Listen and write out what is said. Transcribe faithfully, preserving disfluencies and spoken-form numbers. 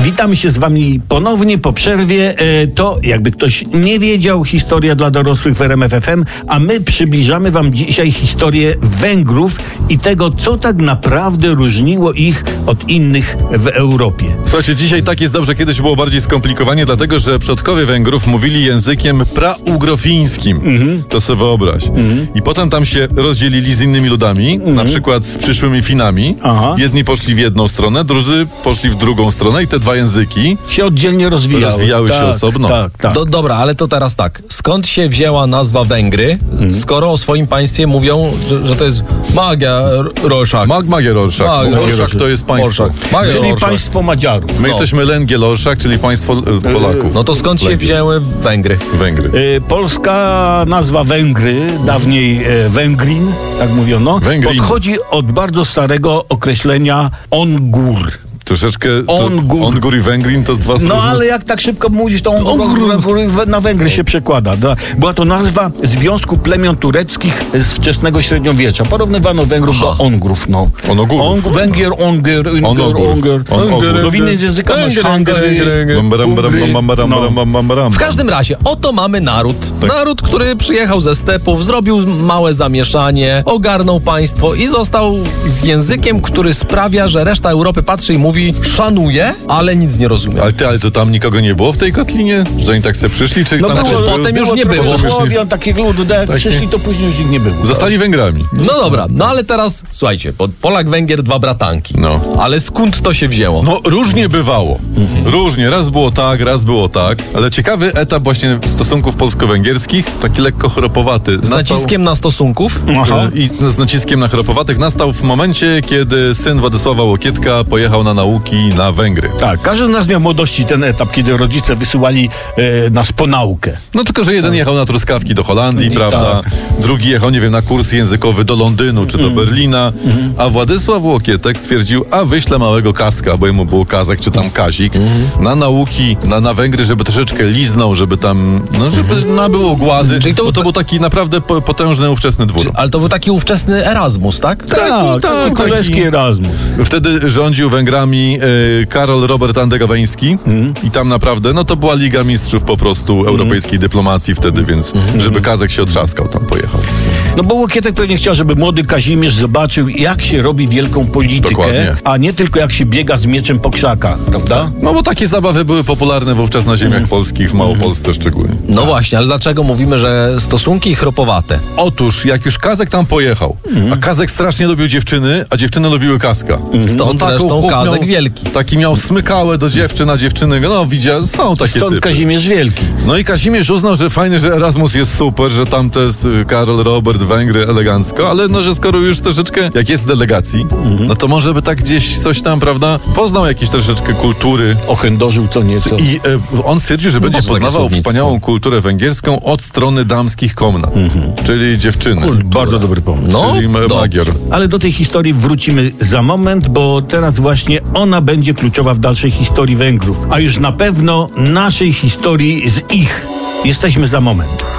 Witamy się z wami ponownie po przerwie. E, to, jakby ktoś nie wiedział, historia dla dorosłych w R M F F M, a my przybliżamy wam dzisiaj historię Węgrów i tego, co tak naprawdę różniło ich od innych w Europie. Słuchajcie, dzisiaj tak jest dobrze, kiedyś było bardziej skomplikowanie, dlatego że przodkowie Węgrów mówili językiem praugrofińskim. Mhm. To sobie wyobraź. Mhm. I potem tam się rozdzielili z innymi ludami, mhm. na przykład z przyszłymi Finami. Aha. Jedni poszli w jedną stronę, drudzy poszli w drugą stronę i te dwa języki się oddzielnie rozwijały. Rozwijały tak, się osobno. Tak, tak. Do, dobra, ale to teraz tak. Skąd się wzięła nazwa Węgry, mhm. skoro o swoim państwie mówią, że, że to jest magia Rorschach? Mag, magia Rorschach. Mag, Rorschach to jest państwo. Magia czyli Rorschach. państwo Madziarów. My no. jesteśmy Lęgie Rorschach, czyli państwo e, Polaków. No to skąd Lęgie. się wzięły Węgry? Węgry. Y, polska nazwa Węgry, dawniej e, Węgrin, tak mówiono, Węgrin. podchodzi od bardzo starego określenia Ongur. Troszeczkę Ongur. Ongur i Węgrin to dwa No różne... ale jak tak szybko mówisz, to Ongur, Ongur na Węgry się przekłada. Była to nazwa Związku Plemion Tureckich z wczesnego średniowiecza. Porównywano Węgrów Aha. do Ongrów. No. Onogurów. Ong, Węgier, Onger, Onger, Onger. No w innych językach masz Hungary. W każdym razie, oto mamy naród. Tak. Naród, który przyjechał ze stepów, zrobił małe zamieszanie, ogarnął państwo i został z językiem, który sprawia, że reszta Europy patrzy i mówi szanuje, ale nic nie rozumie. Ale, ty, ale to tam nikogo nie było w tej kotlinie? Że oni tak sobie przyszli? Czy no tam było, potem już nie było. Słowian, takich ludów, jak takie... przyszli, to później już ich nie było. Zostali Węgrami. No dobra, no ale teraz, słuchajcie, Polak, Węgier, dwa bratanki. No. Ale skąd to się wzięło? No różnie bywało. Mhm. Różnie. Raz było tak, raz było tak. Ale ciekawy etap właśnie stosunków polsko-węgierskich, taki lekko chropowaty. Z nastał... naciskiem na stosunków? Aha. I z naciskiem na chropowatych nastał w momencie, kiedy syn Władysława Łokietka pojechał na nauki na Węgry. Tak, każdy z nas miał w młodości ten etap, kiedy rodzice wysyłali e, nas po naukę. No tylko, że jeden jechał na truskawki do Holandii, I prawda? Tak. Drugi jechał, nie wiem, na kurs językowy do Londynu czy do mm. Berlina, mm. a Władysław Łokietek stwierdził, a wyślę małego Kaska, bo jemu był Kazak czy tam Kazik, mm. na nauki, na, na Węgry, żeby troszeczkę liznął, żeby tam, no żeby mm. nabył ogłady, Czyli to, bo to był taki naprawdę potężny ówczesny dwór. Czyli, ale to był taki ówczesny Erasmus, tak? Tak, tak, tak królewski Erasmus. Wtedy rządził Węgrami e, Karol Robert Andegaweński mm. i tam naprawdę, no to była Liga Mistrzów po prostu europejskiej mm. dyplomacji wtedy, więc mm. żeby Kazak się otrzaskał, tam pojechał. No bo Łokietek pewnie chciał, żeby młody Kazimierz zobaczył, jak się robi wielką politykę, Dokładnie. a nie tylko jak się biega z mieczem po krzakach, prawda? No bo takie zabawy były popularne wówczas na ziemiach mm. polskich, w Małopolsce szczególnie. No właśnie, ale dlaczego mówimy, że stosunki chropowate? Otóż, jak już Kazak tam pojechał, mm. a Kazak strasznie lubił dziewczyny, a dziewczyny lubiły Kaska. Mm. Stąd zresztą Kazak miał, wielki. Taki miał smykałe do dziewczyn, a dziewczyny, no widział, są takie Stąd typy. Kazimierz Wielki. No i Kazimierz uznał, że fajnie, że Erasmus jest super, że tam to jest Karol Robert, Węgry, elegancko, ale no, że skoro już troszeczkę, jak jest w delegacji, mm-hmm. no to może by tak gdzieś coś tam, prawda, poznał jakieś troszeczkę kultury. Ochędożył co nieco. I e, on stwierdził, że no będzie poznawał wspaniałą kulturę węgierską od strony damskich komnat, mm-hmm. czyli dziewczyny. Cool, bardzo dobry pomysł. No, czyli magier. Ale do tej historii wrócimy za moment, bo teraz właśnie ona będzie kluczowa w dalszej historii Węgrów, a już na pewno naszej historii z ich. Jesteśmy za moment.